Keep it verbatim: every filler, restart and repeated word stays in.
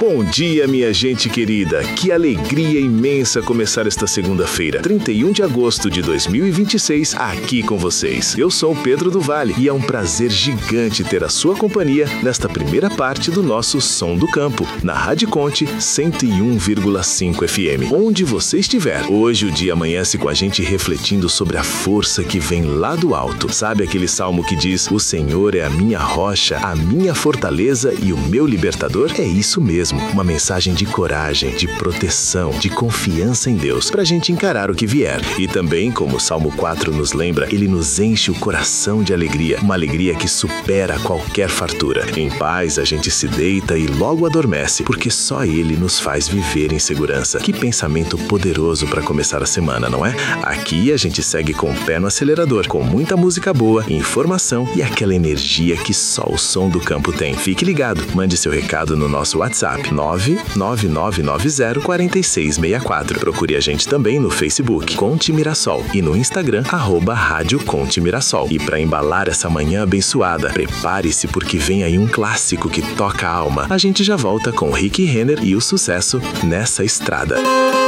Bom dia, minha gente querida. Que alegria imensa começar esta segunda-feira, trinta e um de agosto de dois mil e vinte e seis, aqui com vocês. Eu sou o Pedro do Vale e é um prazer gigante ter a sua companhia nesta primeira parte do nosso Som do Campo, na Rádio Conte cento e um vírgula cinco F M. Onde você estiver, hoje o dia amanhece com a gente refletindo sobre a força que vem lá do alto. Sabe aquele salmo que diz: "O Senhor é a minha rocha, a minha fortaleza e o meu libertador"? É isso mesmo, uma mensagem de coragem, de proteção, de confiança em Deus, pra gente encarar o que vier. E também, como o Salmo quatro nos lembra, ele nos enche o coração de alegria, uma alegria que supera qualquer fartura. Em paz a gente se deita e logo adormece, porque só ele nos faz viver em segurança. Que pensamento poderoso para começar a semana, não é? Aqui a gente segue com o pé no acelerador, com muita música boa, informação e aquela energia que só o Som do Campo tem. Fique ligado, mande seu recado no nosso WhatsApp nove nove nove nove zero quatro seis seis quatro. Procure a gente também no Facebook Conte Mirassol e no Instagram arroba Rádio Conte Mirassol. E para embalar essa manhã abençoada, prepare-se porque vem aí um clássico que toca a alma. A gente já volta com Rick Renner e o sucesso Nessa Estrada.